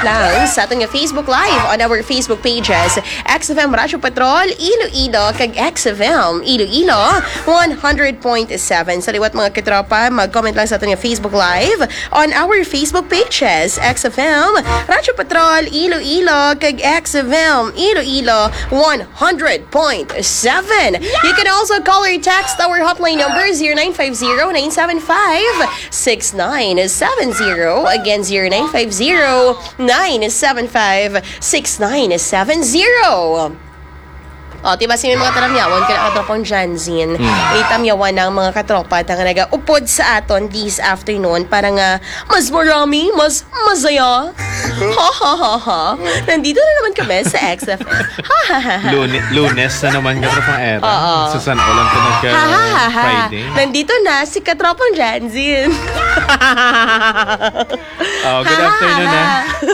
lang sa atong Facebook Live on our Facebook pages, XFM Radyo Patrol, Iloilo, kag XFM Iloilo 100.7. Sa liwat mga katropa, mag-comment lang sa atong Facebook Live on our Facebook pages, XFM Radyo Patrol, Iloilo, kag XFM Iloilo 100.7. You can also call or text our hotline number 0950-975-6970. Again, 0950-975-6970. O, diba si may mga taramyawan, kaya katropang Janzin, itamyawan ng mga katropa na nag-upod sa aton this afternoon para nga mas marami, mas masaya. Ha ha ha ha. Nandito na naman kami sa XFM. Ha ha ha ha. Lunes na naman katropang era. Sa San Olan ko nagka-Friday. Nandito na si katropang Janzin. Good afternoon na.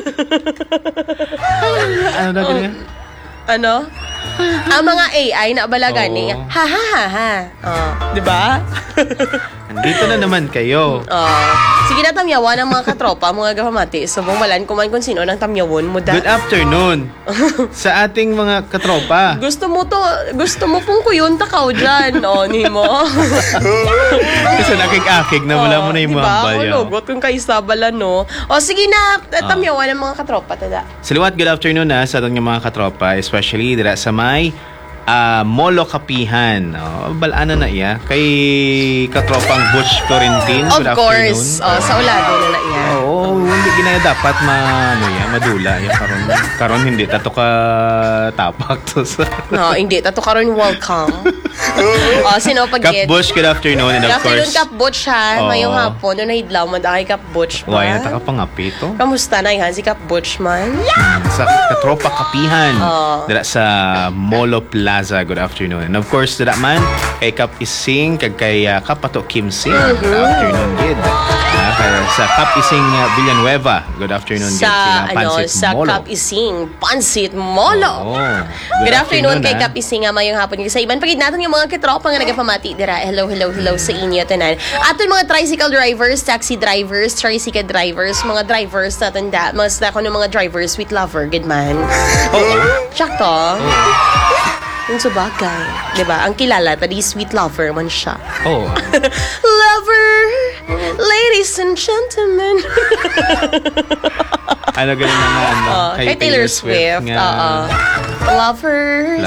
Ano na ganyan? Ano? Ang mga AI na balagan niya. Ha ha ha ha. Di ba? Nandito na naman kayo. Sige na tamyawan ang mga katropa, mga gapamati. So, bumalan kuman kung sino ng tamyawon mo da. Good afternoon sa ating mga katropa. Gusto mo pong kuyon takaw dyan. Ni mo. Kasi nakik-akig na wala mo na yung mga bayo. Diba? Logot kung kaisabala, no? Sige na, tamyawan ang mga katropa, tada. Saliwat, good afternoon na sa ating mga katropa, especially dira sa may Molo Kapihan. Balana na iya. Kay katropang Butch Florentine. Of course. Sa Ulado na iya. Hindi ginaya dapat madula. Karon hindi tato ka tapak. Hindi tato karon welcome. Sino pag Kap Butch, good afternoon. And of course, Kap Butch ha. Ngayong hapon, doon nahidlaw mo dahil Kap Butch man. Why, nataka pangapito. Kamusta na yan si Kap Butch man? Sa katropa Kapihan. Dira sa Molo Plaza, good afternoon. And of course, dira man, kay Kap Ising, kag kay Kapato Kim Sing. Good afternoon, gid. Sa Kap Ising Villanueva, good afternoon, gid. Sa Kap Ising Pansit Molo. Good afternoon kay Kap Ising mayong hapon. Sa iban pagid natin yung mga katropa nga nagapamati dira. Hello sa inyo tanan. Aton mga tricycle drivers, taxi drivers, tricycle drivers, mga drivers natin mas na ng mga drivers with lover, good man. Sakto. Yung sabagay. Diba? Ang kilala, tadi sweet lover man siya. Lover! Ladies and gentlemen! Ano ganun na kay Taylor Swift. Lovers.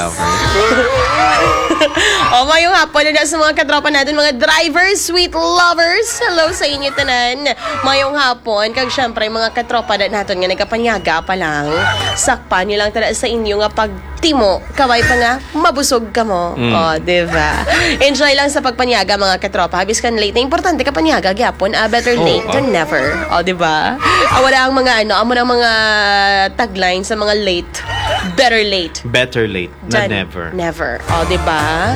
Mayong hapon na sa mga katropa natin, mga drivers, sweet lovers. Hello sa inyo tanan. Mayong hapon, kag syempre mga katropa natin nga nagkapanyaga pa lang. Sakpan nyo lang tada sa inyo nga pagtimo. Kaway pa nga, mabusog ka mo. Diba? Enjoy lang sa pagpanyaga mga katropa. Habis kan late na importante ka panyaga, gyapon. Better late than never. Diba? Wala ang mga amo ng mga tagline sa mga late. Better late. Better late, not never. Never. Diba?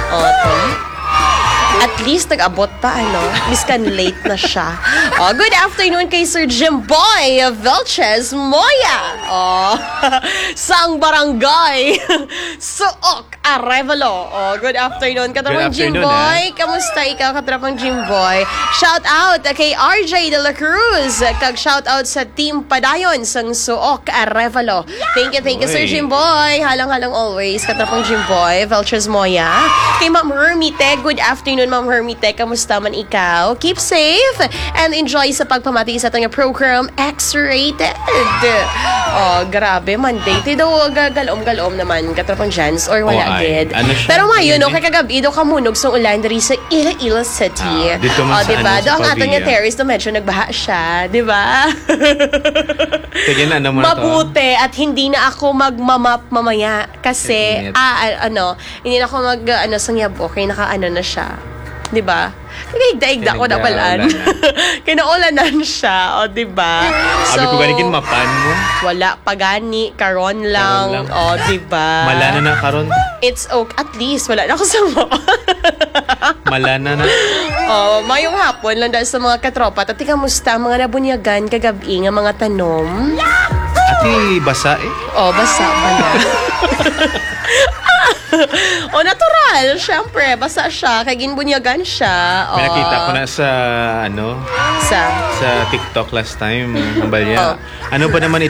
At least nag-abot pa, Miskan late na siya. Good afternoon kay Sir Jimboy Velches Moya. Sang barangay. Suok Arevalo. Good afternoon. Katrapang Jimboy. Kamusta ikaw, katrapang Jimboy? Shout out kay RJ De La Cruz. Kag shout out sa Team Padayon sang Suok Arevalo. Thank you, Sir Jimboy. Halang-halang always, katrapang Jimboy Velches Moya. Kay Ma'am Hermite, good afternoon, Ma'am Hermite. Kamusta man ikaw? Keep safe and enjoy sa pagpamati sa ating program X-Rated. Grabe, Monday. Tido, galom-galom naman katrapang Jans or wala agad. Pero ngayon, kay kagabi, do kamunog sa ulan dari sa Iloilo City. Dito man sa diba? Do ang sa ating terrace na medyo nagbaha siya. Diba? Mabuti at hindi na ako magmamap mamaya kasi, hindi na ako sangyab. Okay, na siya. Diba? Nagdaigda ko na palaan. Kinaulanan siya. Diba? Sabi ko ganikin mapan mo. Wala pagani. Karon lang. Diba? Malana na karon. It's okay. At least, wala na ako sa Malana na. Mayong hapon lang dahil sa mga katropa. Tati, kamusta mga nabunyagan kagabi nga mga tanom? Ati, basa basa pala. Natural. Siyempre, basa siya. Kaya ginbunyagan siya. May nakita ko na sa TikTok last time. Ano ba naman